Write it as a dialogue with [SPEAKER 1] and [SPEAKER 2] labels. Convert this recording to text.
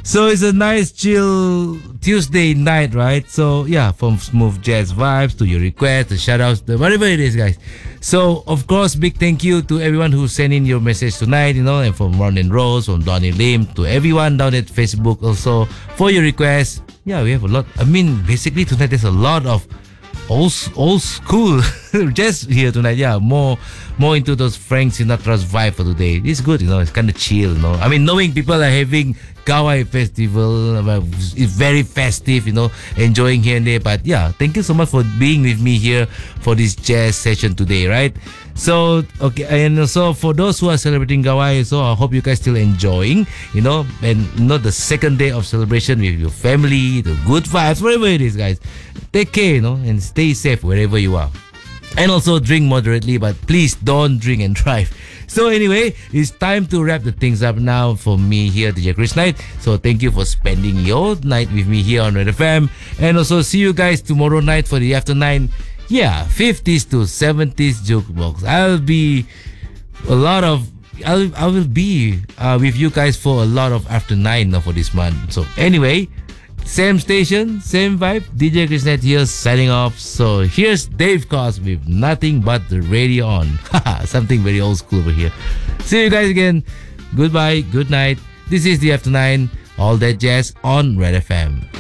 [SPEAKER 1] So it's a nice chill Tuesday night, right? So yeah, from smooth jazz vibes to your requests, the shoutouts, the whatever it is, guys. So of course, big thank you to everyone who sent in your message tonight, and from Ron and Rose, from Donnie Lim, to everyone down at Facebook also for your requests. Yeah, we have a lot. I mean, basically tonight there's a lot of old school jazz here tonight. Yeah, more into those Frank Sinatra's vibe for today. It's good, it's kind of chill, I mean, knowing people are having Kauai Festival, it's very festive, enjoying here and there. But yeah, thank you so much for being with me here for this jazz session today, right? So, okay, and also for those who are celebrating Kauai, so I hope you guys still enjoying, and not the second day of celebration with your family, the good vibes, whatever it is, guys. Take care, and stay safe wherever you are. And also drink moderately, but please don't drink and drive. So anyway, it's time to wrap the things up now for me here, DJ Chris Knight. So thank you for spending your night with me here on Red FM. And also see you guys tomorrow night for the After 9. Yeah, 50s to 70s jukebox. I will be with you guys for a lot of After 9 now for this month. So anyway, same station, same vibe. DJ Chris Knight here signing off. So here's Dave Koz with Nothing But the Radio On. Something very old school over here. See you guys again. Goodbye, good night. This is the After 9, all that jazz on Red FM.